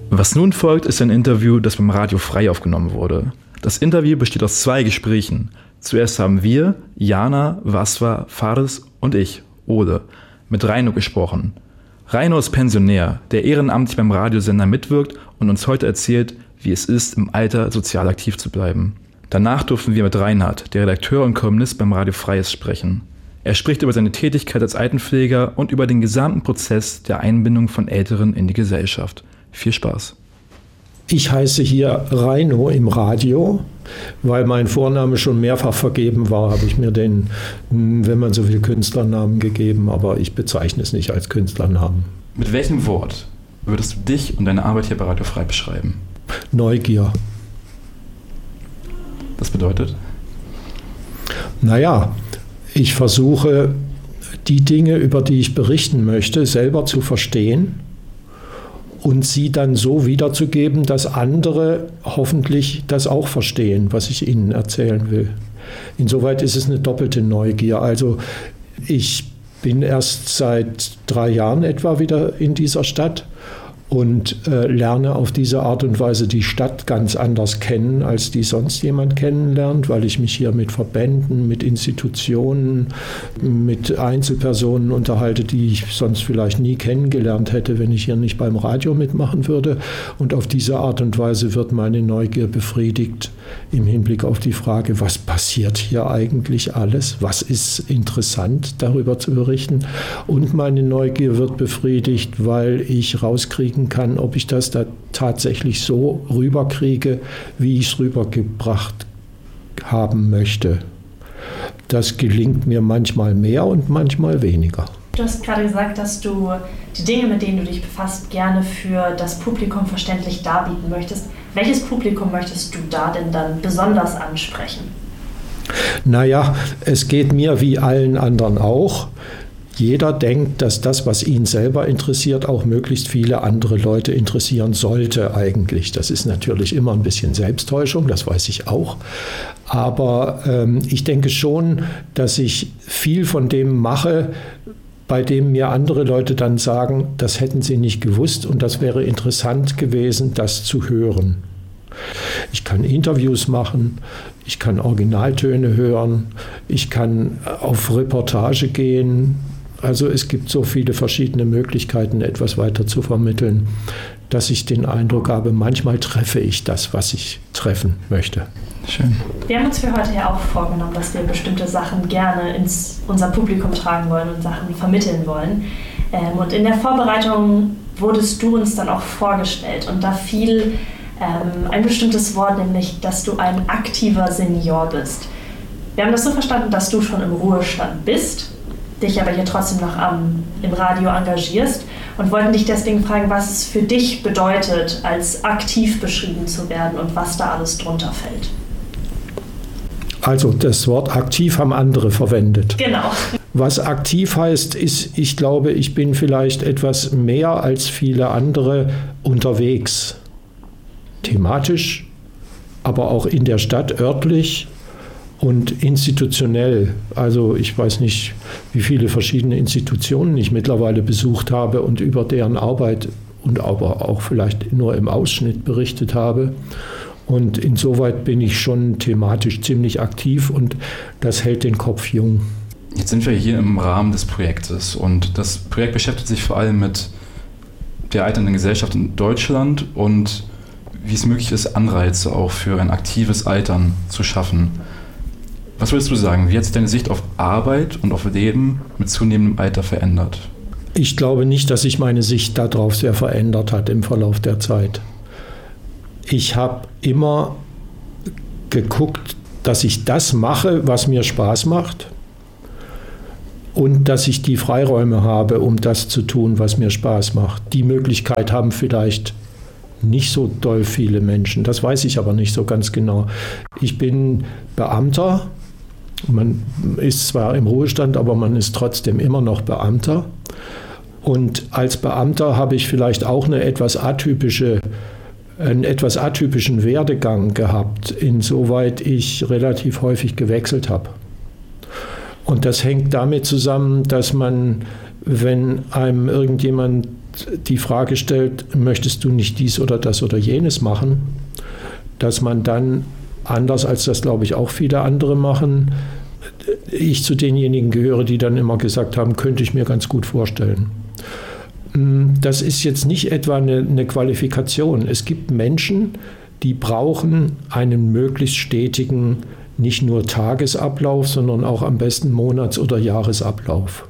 Was nun folgt, ist ein Interview, das beim Radio Frei aufgenommen wurde. Das Interview besteht aus 2 Gesprächen. Zuerst haben wir, Jana, Waswa, Fares und ich, Ole, mit Reino gesprochen. Reino ist Pensionär, der ehrenamtlich beim Radiosender mitwirkt und uns heute erzählt, wie es ist, im Alter sozial aktiv zu bleiben. Danach durften wir mit Reinhard, der Redakteur und Kolumnist beim Radio Frei ist, sprechen. Er spricht über seine Tätigkeit als Altenpfleger und über den gesamten Prozess der Einbindung von Älteren in die Gesellschaft. Viel Spaß. Ich heiße hier Reino im Radio, weil mein Vorname schon mehrfach vergeben war, habe ich mir den, wenn man so will, Künstlernamen gegeben, aber ich bezeichne es nicht als Künstlernamen. Mit welchem Wort würdest du dich und deine Arbeit hier bei Radio Frei beschreiben? Neugier. Das bedeutet? Naja, ich versuche, die Dinge, über die ich berichten möchte, selber zu verstehen und sie dann so wiederzugeben, dass andere hoffentlich das auch verstehen, was ich ihnen erzählen will. Insoweit ist es eine doppelte Neugier. Also ich bin erst seit 3 Jahren etwa wieder in dieser Stadt und lerne auf diese Art und Weise die Stadt ganz anders kennen, als die sonst jemand kennenlernt, weil ich mich hier mit Verbänden, mit Institutionen, mit Einzelpersonen unterhalte, die ich sonst vielleicht nie kennengelernt hätte, wenn ich hier nicht beim Radio mitmachen würde. Und auf diese Art und Weise wird meine Neugier befriedigt im Hinblick auf die Frage, was passiert hier eigentlich alles? Was ist interessant, darüber zu berichten? Und meine Neugier wird befriedigt, weil ich rauskriegen kann, ob ich das da tatsächlich so rüberkriege, wie ich es rübergebracht haben möchte. Das gelingt mir manchmal mehr und manchmal weniger. Du hast gerade gesagt, dass du die Dinge, mit denen du dich befasst, gerne für das Publikum verständlich darbieten möchtest. Welches Publikum möchtest du da denn dann besonders ansprechen? Naja, es geht mir wie allen anderen auch. Jeder denkt, dass das, was ihn selber interessiert, auch möglichst viele andere Leute interessieren sollte eigentlich. Das ist natürlich immer ein bisschen Selbsttäuschung, das weiß ich auch. Aber ich denke schon, dass ich viel von dem mache, bei dem mir andere Leute dann sagen, das hätten sie nicht gewusst und das wäre interessant gewesen, das zu hören. Ich kann Interviews machen, ich kann Originaltöne hören, ich kann auf Reportage gehen. Also es gibt so viele verschiedene Möglichkeiten, etwas weiter zu vermitteln, dass ich den Eindruck habe, manchmal treffe ich das, was ich treffen möchte. Schön. Wir haben uns für heute ja auch vorgenommen, dass wir bestimmte Sachen gerne ins unser Publikum tragen wollen und Sachen vermitteln wollen. Und in der Vorbereitung wurdest du uns dann auch vorgestellt und da fiel ein bestimmtes Wort, nämlich, dass du ein aktiver Senior bist. Wir haben das so verstanden, dass du schon im Ruhestand bist, dich aber hier trotzdem noch im Radio engagierst und wollten dich deswegen fragen, was es für dich bedeutet, als aktiv beschrieben zu werden und was da alles drunter fällt. Also das Wort aktiv haben andere verwendet. Genau. Was aktiv heißt, ist, ich glaube, ich bin vielleicht etwas mehr als viele andere unterwegs. Thematisch, aber auch in der Stadt örtlich und institutionell. Also ich weiß nicht, wie viele verschiedene Institutionen ich mittlerweile besucht habe und über deren Arbeit und aber auch vielleicht nur im Ausschnitt berichtet habe. Und insoweit bin ich schon thematisch ziemlich aktiv und das hält den Kopf jung. Jetzt sind wir hier im Rahmen des Projektes und das Projekt beschäftigt sich vor allem mit der alternden Gesellschaft in Deutschland und wie es möglich ist, Anreize auch für ein aktives Altern zu schaffen. Was würdest du sagen, wie hat sich deine Sicht auf Arbeit und auf Leben mit zunehmendem Alter verändert? Ich glaube nicht, dass sich meine Sicht darauf sehr verändert hat im Verlauf der Zeit. Ich habe immer geguckt, dass ich das mache, was mir Spaß macht und dass ich die Freiräume habe, um das zu tun, was mir Spaß macht. Die Möglichkeit haben vielleicht nicht so doll viele Menschen, das weiß ich aber nicht so ganz genau. Ich bin Beamter, man ist zwar im Ruhestand, aber man ist trotzdem immer noch Beamter. Und als Beamter habe ich vielleicht auch einen etwas atypischen Werdegang gehabt, insoweit ich relativ häufig gewechselt habe. Und das hängt damit zusammen, dass man wenn einem irgendjemand die Frage stellt, möchtest du nicht dies oder das oder jenes machen, dass man dann, anders als das glaube ich auch viele andere machen, ich zu denjenigen gehöre, die dann immer gesagt haben, könnte ich mir ganz gut vorstellen. Das ist jetzt nicht etwa eine Qualifikation. Es gibt Menschen, die brauchen einen möglichst stetigen, nicht nur Tagesablauf, sondern auch am besten Monats- oder Jahresablauf.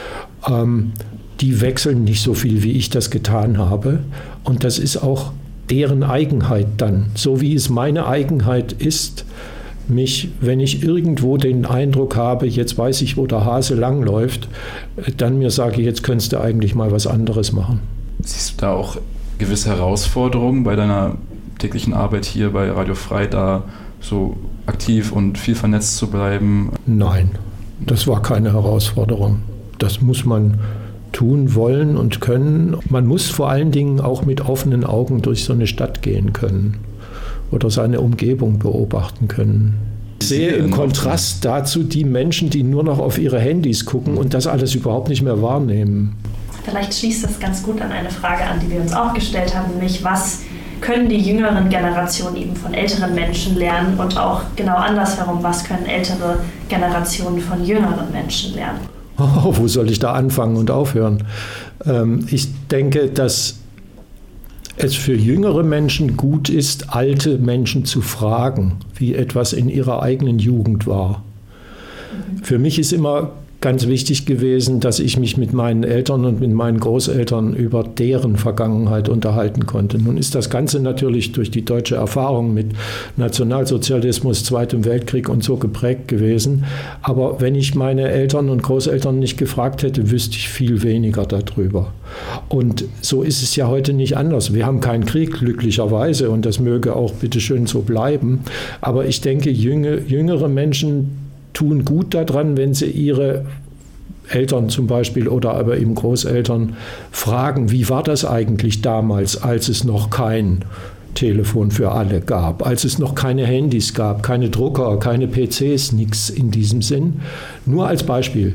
Die wechseln nicht so viel, wie ich das getan habe. Und das ist auch deren Eigenheit dann. So wie es meine Eigenheit ist, wenn ich irgendwo den Eindruck habe, jetzt weiß ich, wo der Hase langläuft, dann mir sage, jetzt könntest du eigentlich mal was anderes machen. Siehst du da auch gewisse Herausforderungen bei deiner täglichen Arbeit hier bei Radio Frei, da so aktiv und viel vernetzt zu bleiben? Nein, das war keine Herausforderung. Das muss man tun wollen und können. Man muss vor allen Dingen auch mit offenen Augen durch so eine Stadt gehen können oder seine Umgebung beobachten können. Ich sehe im Kontrast dazu die Menschen, die nur noch auf ihre Handys gucken und das alles überhaupt nicht mehr wahrnehmen. Vielleicht schließt das ganz gut an eine Frage an, die wir uns auch gestellt haben, nämlich was können die jüngeren Generationen eben von älteren Menschen lernen und auch genau andersherum, was können ältere Generationen von jüngeren Menschen lernen? Oh, wo soll ich da anfangen und aufhören? Ich denke, dass es für jüngere Menschen gut ist, alte Menschen zu fragen, wie etwas in ihrer eigenen Jugend war. Für mich ist immer ganz wichtig gewesen, dass ich mich mit meinen Eltern und mit meinen Großeltern über deren Vergangenheit unterhalten konnte. Nun ist das Ganze natürlich durch die deutsche Erfahrung mit Nationalsozialismus, Zweitem Weltkrieg und so geprägt gewesen. Aber wenn ich meine Eltern und Großeltern nicht gefragt hätte, wüsste ich viel weniger darüber. Und so ist es ja heute nicht anders. Wir haben keinen Krieg, glücklicherweise, und das möge auch bitteschön so bleiben. Aber ich denke, jüngere Menschen tun gut daran, wenn sie ihre Eltern zum Beispiel oder aber eben Großeltern fragen, wie war das eigentlich damals, als es noch kein Telefon für alle gab, als es noch keine Handys gab, keine Drucker, keine PCs, nichts in diesem Sinn. Nur als Beispiel.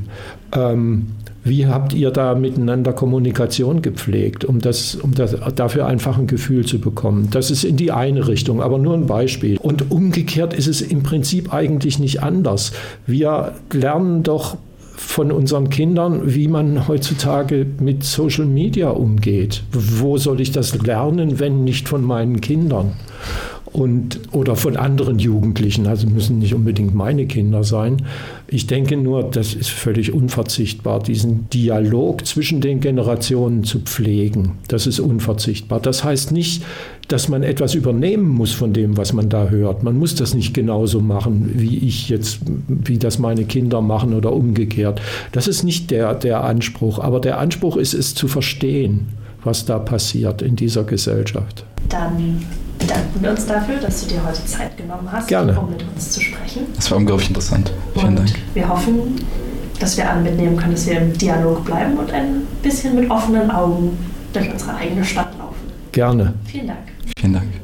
Wie habt ihr da miteinander Kommunikation gepflegt, um dafür einfach ein Gefühl zu bekommen? Das ist in die eine Richtung, aber nur ein Beispiel. Und umgekehrt ist es im Prinzip eigentlich nicht anders. Wir lernen doch von unseren Kindern, wie man heutzutage mit Social Media umgeht. Wo soll ich das lernen, wenn nicht von meinen Kindern? Oder von anderen Jugendlichen, also müssen nicht unbedingt meine Kinder sein. Ich denke nur, das ist völlig unverzichtbar, diesen Dialog zwischen den Generationen zu pflegen. Das ist unverzichtbar. Das heißt nicht, dass man etwas übernehmen muss von dem, was man da hört. Man muss das nicht genauso machen, wie das meine Kinder machen oder umgekehrt. Das ist nicht der Anspruch. Aber der Anspruch ist es zu verstehen, was da passiert in dieser Gesellschaft. Dann bedanken wir uns dafür, dass du dir heute Zeit genommen hast, Gerne, um mit uns zu sprechen. Das war unglaublich interessant. Vielen Dank. Wir hoffen, dass wir alle mitnehmen können, dass wir im Dialog bleiben und ein bisschen mit offenen Augen durch unsere eigene Stadt laufen. Gerne. Vielen Dank. Vielen Dank.